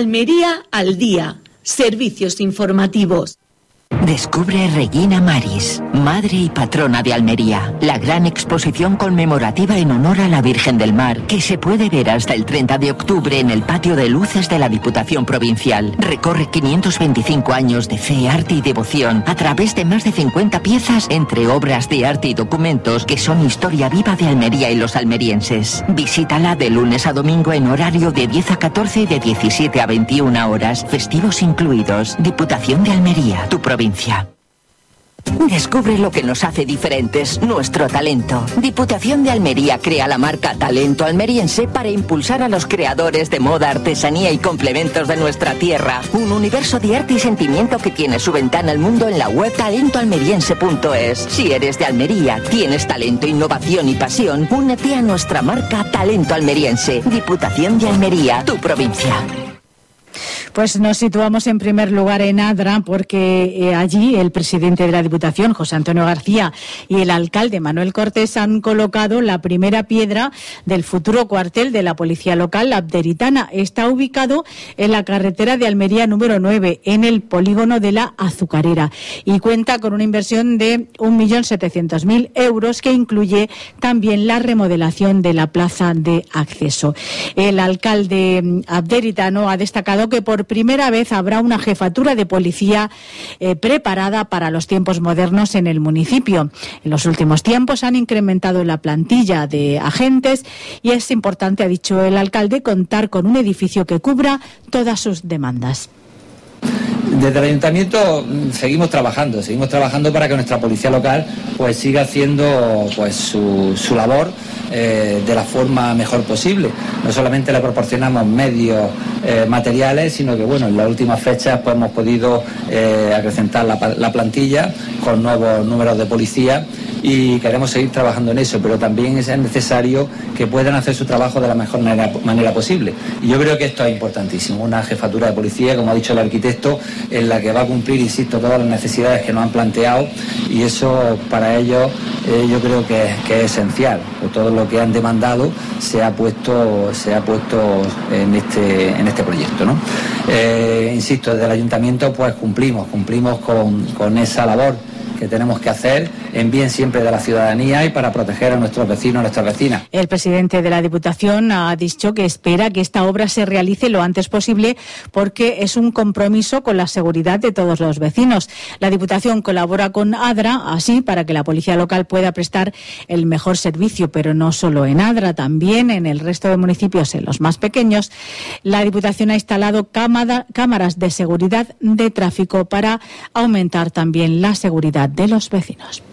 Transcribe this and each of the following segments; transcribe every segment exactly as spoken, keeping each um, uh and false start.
Almería al día. Servicios informativos. Descubre Regina Maris, madre y patrona de Almería, la gran exposición conmemorativa en honor a la Virgen del Mar, que se puede ver hasta el treinta de octubre en el patio de luces de la Diputación Provincial. Recorre quinientos veinticinco años de fe, arte y devoción a través de más de cincuenta piezas entre obras de arte y documentos que son historia viva de Almería y los almerienses. Visítala de lunes a domingo en horario de diez a catorce y de diecisiete a veintiuna horas, festivos incluidos. Diputación de Almería, tu provincia. Descubre lo que nos hace diferentes, nuestro talento. Diputación de Almería crea la marca Talento Almeriense para impulsar a los creadores de moda, artesanía y complementos de nuestra tierra. Un universo de arte y sentimiento que tiene su ventana al mundo en la web talento almeriense punto es. Si eres de Almería, tienes talento, innovación y pasión, únete a nuestra marca Talento Almeriense. Diputación de Almería, tu provincia. Pues nos situamos en primer lugar en Adra porque eh, allí el presidente de la Diputación, José Antonio García, y el alcalde Manuel Cortés han colocado la primera piedra del futuro cuartel de la Policía Local, la Abderitana. Está ubicado en la carretera de Almería número nueve, en el polígono de la Azucarera, y cuenta con una inversión de un millón setecientos mil euros que incluye también la remodelación de la plaza de acceso. El alcalde abderitano ha destacado que por primera vez habrá una jefatura de policía eh, preparada para los tiempos modernos en el municipio. En los últimos tiempos han incrementado la plantilla de agentes y es importante, ha dicho el alcalde, contar con un edificio que cubra todas sus demandas. Desde el ayuntamiento seguimos trabajando, seguimos trabajando para que nuestra policía local pues siga haciendo pues su, su labor eh, de la forma mejor posible. No solamente le proporcionamos medios eh, materiales, sino que bueno, en las últimas fechas pues hemos podido eh, acrecentar la, la plantilla con nuevos números de policía y queremos seguir trabajando en eso, pero también es necesario que puedan hacer su trabajo de la mejor manera, manera posible. Y yo creo que esto es importantísimo, una jefatura de policía, como ha dicho el arquitecto, en la que va a cumplir, insisto, todas las necesidades que nos han planteado, y eso para ellos eh, yo creo que, que es esencial. Todo lo que han demandado se ha puesto, se ha puesto en este, en este proyecto, ¿no? Eh, insisto, desde el ayuntamiento pues cumplimos, cumplimos con, con esa labor que tenemos que hacer en bien siempre de la ciudadanía y para proteger a nuestros vecinos, a nuestras vecinas. El presidente de la Diputación ha dicho que espera que esta obra se realice lo antes posible porque es un compromiso con la seguridad de todos los vecinos. La Diputación colabora con Adra así para que la policía local pueda prestar el mejor servicio, pero no solo en Adra, también en el resto de municipios, en los más pequeños. La Diputación ha instalado cámara, cámaras de seguridad de tráfico para aumentar también la seguridad de los vecinos.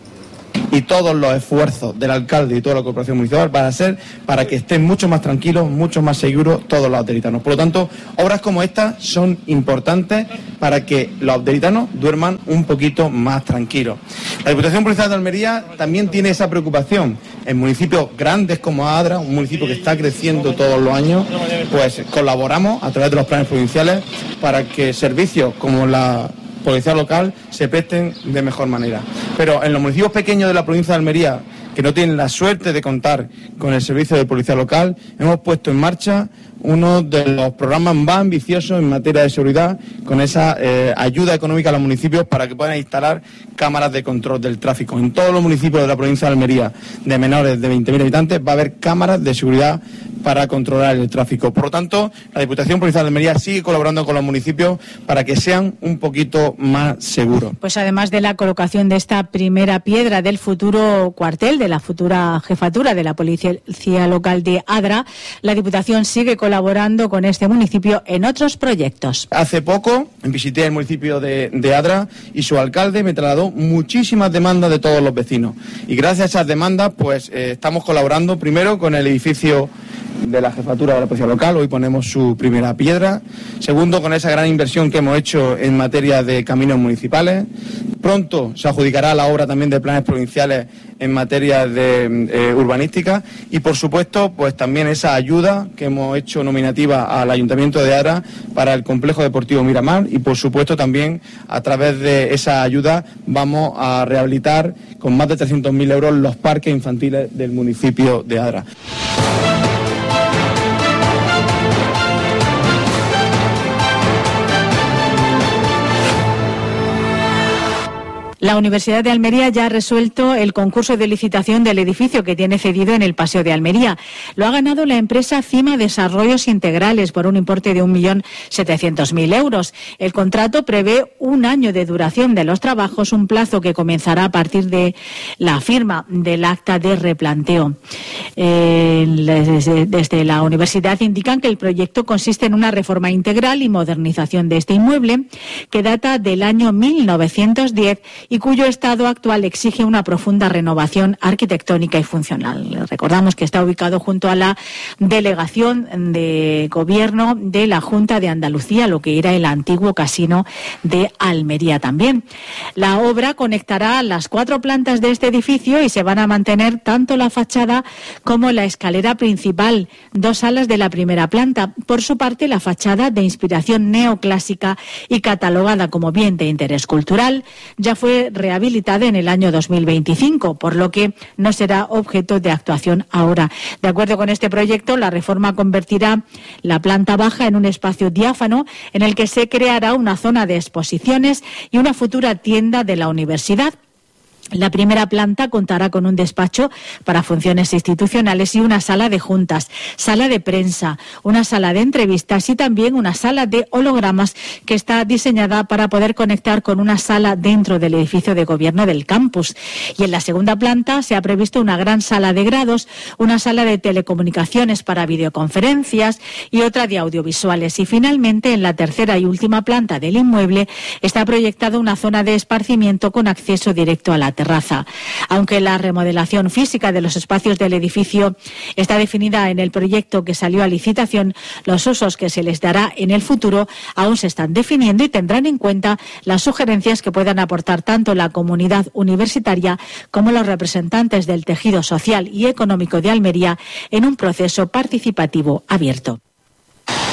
Y todos los esfuerzos del alcalde y toda la corporación municipal van a ser para que estén mucho más tranquilos, mucho más seguros todos los abderitanos. Por lo tanto, obras como estas son importantes para que los abderitanos duerman un poquito más tranquilos. La Diputación Provincial de Almería también tiene esa preocupación. En municipios grandes como Adra, un municipio que está creciendo todos los años, pues colaboramos a través de los planes provinciales para que servicios como la policía local se presten de mejor manera. Pero en los municipios pequeños de la provincia de Almería, que no tienen la suerte de contar con el servicio de policía local, hemos puesto en marcha uno de los programas más ambiciosos en materia de seguridad, con esa eh, ayuda económica a los municipios para que puedan instalar cámaras de control del tráfico. En todos los municipios de la provincia de Almería de menores de veinte mil habitantes va a haber cámaras de seguridad para controlar el tráfico. Por lo tanto, la Diputación Provincial de Almería sigue colaborando con los municipios para que sean un poquito más seguros. Pues además de la colocación de esta primera piedra del futuro cuartel, de la futura jefatura de la Policía Local de Adra, la Diputación sigue colaborando con este municipio en otros proyectos. Hace poco visité el municipio de, de Adra y su alcalde me trasladó muchísimas demandas de todos los vecinos. Y gracias a esas demandas, pues eh, estamos colaborando primero con el edificio de la jefatura de la policía local, hoy ponemos su primera piedra. Segundo, con esa gran inversión que hemos hecho en materia de caminos municipales. Pronto se adjudicará la obra también de planes provinciales en materia de eh, urbanística y, por supuesto, pues también esa ayuda que hemos hecho nominativa al Ayuntamiento de Adra para el complejo deportivo Miramar y, por supuesto, también a través de esa ayuda vamos a rehabilitar con más de trescientos mil euros los parques infantiles del municipio de Adra. La Universidad de Almería ya ha resuelto el concurso de licitación del edificio que tiene cedido en el Paseo de Almería. Lo ha ganado la empresa Cima Desarrollos Integrales por un importe de un millón setecientos mil euros. El contrato prevé un año de duración de los trabajos, un plazo que comenzará a partir de la firma del acta de replanteo. Eh, desde, desde la universidad indican que el proyecto consiste en una reforma integral y modernización de este inmueble que data del año mil novecientos diez y cuyo estado actual exige una profunda renovación arquitectónica y funcional. Recordamos que está ubicado junto a la delegación de gobierno de la Junta de Andalucía, lo que era el antiguo casino de Almería también. La obra conectará las cuatro plantas de este edificio y se van a mantener tanto la fachada como la escalera principal, dos salas de la primera planta. Por su parte, la fachada, de inspiración neoclásica y catalogada como bien de interés cultural, ya fue rehabilitada en el año dos mil veinticinco, por lo que no será objeto de actuación ahora. De acuerdo con este proyecto, la reforma convertirá la planta baja en un espacio diáfano en el que se creará una zona de exposiciones y una futura tienda de la universidad. La primera planta contará con un despacho para funciones institucionales y una sala de juntas, sala de prensa, una sala de entrevistas y también una sala de hologramas que está diseñada para poder conectar con una sala dentro del edificio de gobierno del campus. Y en la segunda planta se ha previsto una gran sala de grados, una sala de telecomunicaciones para videoconferencias y otra de audiovisuales. Y finalmente, en la tercera y última planta del inmueble está proyectada una zona de esparcimiento con acceso directo a la terraza. Aunque la remodelación física de los espacios del edificio está definida en el proyecto que salió a licitación, los usos que se les dará en el futuro aún se están definiendo y tendrán en cuenta las sugerencias que puedan aportar tanto la comunidad universitaria como los representantes del tejido social y económico de Almería en un proceso participativo abierto.